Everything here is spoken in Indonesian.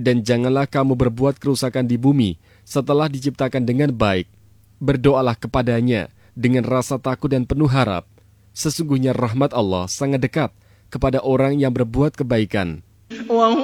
Dan janganlah kamu berbuat kerusakan di bumi setelah diciptakan dengan baik. Berdoalah kepadanya dengan rasa takut dan penuh harap. Sesungguhnya rahmat Allah sangat dekat kepada orang yang berbuat kebaikan.